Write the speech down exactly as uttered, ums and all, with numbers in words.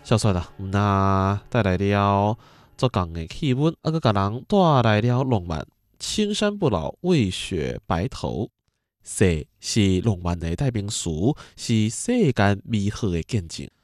小帅啊，毋那带来了足共的气温，啊，佮甲人带来了浪漫。青山不老，为雪白头。雪是浪漫的代名词，是世间美好的见证。